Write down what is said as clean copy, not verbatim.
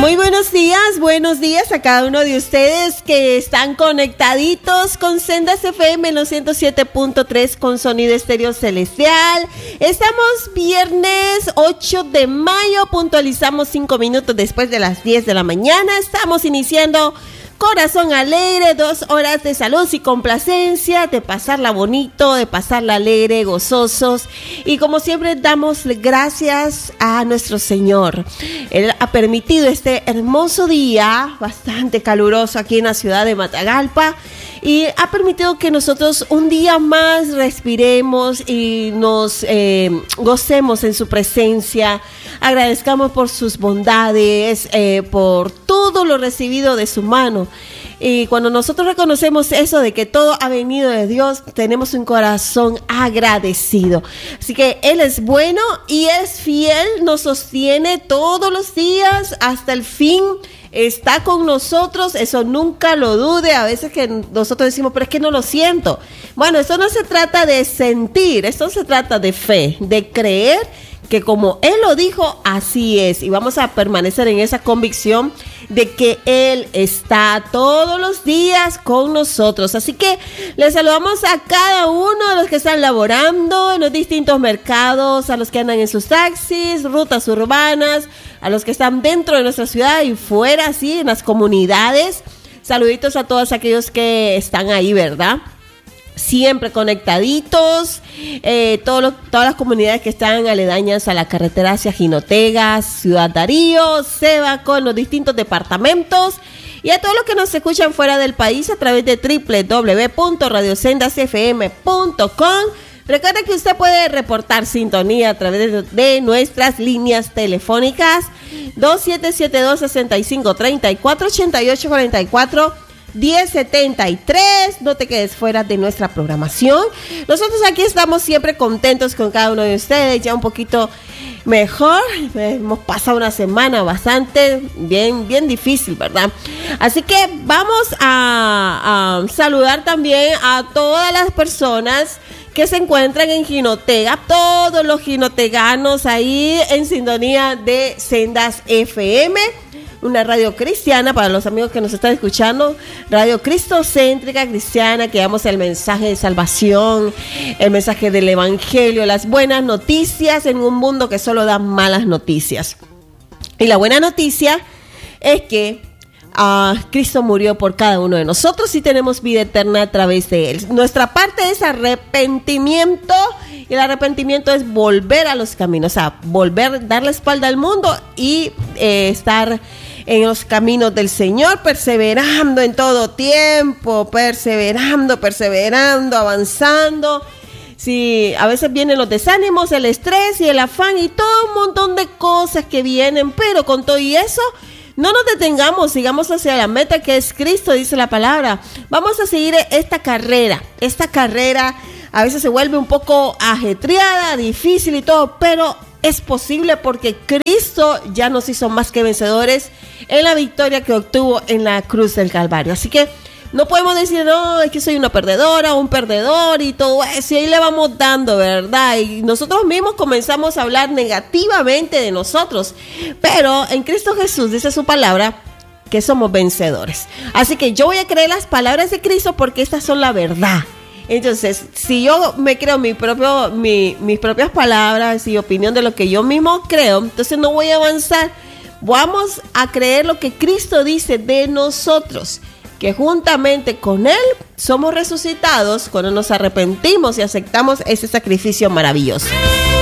Muy buenos días a cada uno de ustedes que están conectaditos con Sendas FM en los 107.3 con sonido estéreo celestial. Estamos viernes 8 de mayo, puntualizamos 5 minutos después de las 10 de la mañana. Estamos iniciando Corazón Alegre, 2 horas de salud y complacencia, de pasarla bonito, de pasarla alegre, gozosos. Y como siempre damos gracias a nuestro Señor. Él ha permitido este hermoso día, bastante caluroso aquí en la ciudad de Matagalpa. Y ha permitido que nosotros un día más respiremos y nos gocemos en su presencia. Agradezcamos por sus bondades, por todo lo recibido de su mano. Y cuando nosotros reconocemos eso de que todo ha venido de Dios, tenemos un corazón agradecido. Así que Él es bueno y es fiel, nos sostiene todos los días hasta el fin. Está con nosotros, eso nunca lo dude. A veces que nosotros decimos, pero es que no lo siento. Bueno, esto no se trata de sentir, esto se trata de fe, de creer que como Él lo dijo, así es. Y vamos a permanecer en esa convicción de que Él está todos los días con nosotros. Así que les saludamos a cada uno de los que están laborando en los distintos mercados, a los que andan en sus taxis, rutas urbanas, a los que están dentro de nuestra ciudad y fuera, así, en las comunidades. Saluditos a todos aquellos que están ahí, ¿verdad? Siempre conectaditos, todas las comunidades que están aledañas a la carretera hacia Jinotega, Ciudad Darío, Cebaco, en los distintos departamentos, y a todos los que nos escuchan fuera del país a través de www.radiosendasfm.com. Recuerda que usted puede reportar sintonía a través de nuestras líneas telefónicas 2772-6534-8844-1073. No te quedes fuera de nuestra programación. Nosotros aquí estamos siempre contentos con cada uno de ustedes, ya un poquito mejor. Hemos pasado una semana bastante bien difícil, ¿verdad? Así que vamos a saludar también a todas las personas que se encuentran en Jinotega, todos los jinoteganos ahí en sintonía de Sendas FM, una radio cristiana para los amigos que nos están escuchando, radio cristocéntrica cristiana, que damos el mensaje de salvación, el mensaje del evangelio, las buenas noticias en un mundo que solo da malas noticias. Y la buena noticia es que Cristo murió por cada uno de nosotros y tenemos vida eterna a través de Él. Nuestra parte es arrepentimiento, y el arrepentimiento es volver a los caminos, o sea, dar la espalda al mundo y estar en los caminos del Señor, perseverando en todo tiempo, perseverando, avanzando. Sí, a veces vienen los desánimos, el estrés y el afán y todo un montón de cosas que vienen, pero con todo y eso, no nos detengamos, sigamos hacia la meta que es Cristo, dice la palabra. Vamos a seguir esta carrera a veces se vuelve un poco ajetreada, difícil y todo, pero es posible porque Cristo ya nos hizo más que vencedores en la victoria que obtuvo en la cruz del Calvario. Así que no podemos decir, no, es que soy una perdedora, un perdedor y todo eso, y ahí le vamos dando, ¿verdad? Y nosotros mismos comenzamos a hablar negativamente de nosotros, pero en Cristo Jesús dice su palabra que somos vencedores. Así que yo voy a creer las palabras de Cristo porque estas son la verdad. Entonces, si yo me creo mis propias palabras y opinión de lo que yo mismo creo, entonces no voy a avanzar. Vamos a creer lo que Cristo dice de nosotros, que juntamente con Él somos resucitados cuando nos arrepentimos y aceptamos ese sacrificio maravilloso.